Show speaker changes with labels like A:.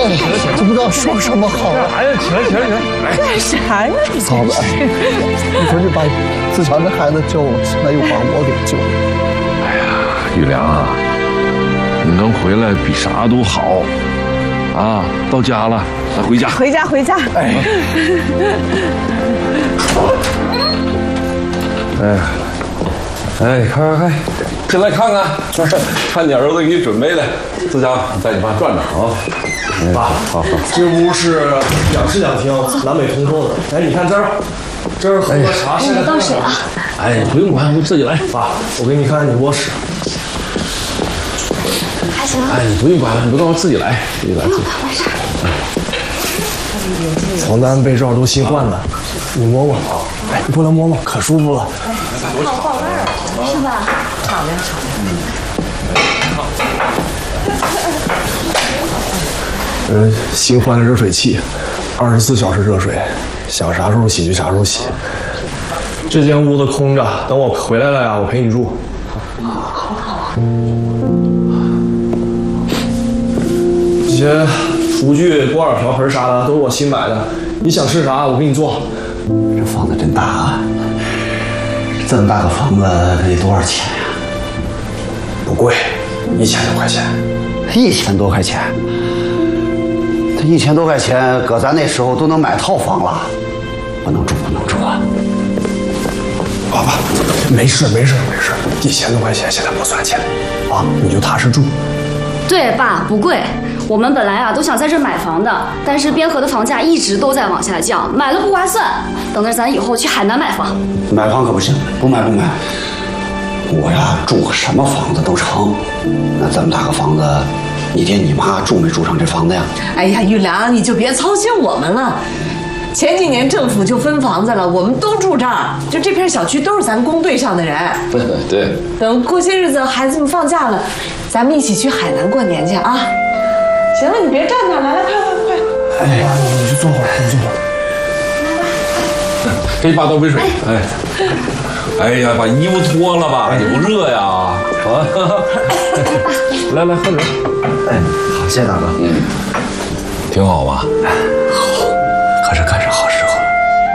A: 都不知道说什么好了。
B: 哎呀，起来，
C: 干啥呢？
A: 嫂子，你说你把自强的孩子救了，现在又把我给救了。
B: 哎呀，玉良啊，你能回来比啥都好啊！到家了，咱回家。
C: 回家。
B: 哎，快，进来看看，看你儿子给你准备的，自强带你爸转转啊。
D: 爸，好，这屋是两室两厅，南北通透的。哎，你看这儿喝个茶，现在
E: 倒水啊。
B: 哎，不用管，我自己来。
D: 爸，我给你看看你卧室。
E: 还行。
B: 哎，你不用管了，你不干活自己来，自己来。
D: 床单被罩都新换的，你摸摸。哎，你过来摸摸，可舒服了。
E: 泡味儿是吧？
C: 敞亮。
D: 新换的热水器，24小时热水，想啥时候洗就啥时候洗。这间屋子空着，等我回来了呀，我陪你住。这些厨具、锅碗瓢盆啥的都是我新买的，你想吃啥我给你做。
F: 这房子真大啊！这么大个房子得多少钱呀？
D: 不贵，1000多块钱。
F: 1000多块钱，这1000多块钱，搁咱那时候都能买套房了。不能住啊！
D: 爸，没事，1000多块钱现在不算钱啊，你就踏实住。
E: 对，爸，不贵。我们本来啊都想在这买房的，但是边河的房价一直都在往下降，买了不划算。等着咱以后去海南买房。
F: 买房可不行，不买。我呀住个什么房子都成。那这么大个房子，你爹你妈住没住上这房子呀？
C: 哎呀，玉良，你就别操心我们了。前几年政府就分房子了，我们都住这儿，就这片小区都是咱公队上的人。
B: 对。
C: 等过些日子孩子们放假了，咱们一起去海南过年去啊！行了，你别站那，来，快！
D: 哎呀，你就坐会儿，
B: 给你爸倒杯水。哎呀，把衣服脱了吧，你不热呀？啊，来喝点。
F: 哎，好，谢谢大哥。
B: 挺好吧？
F: 好，可是好事。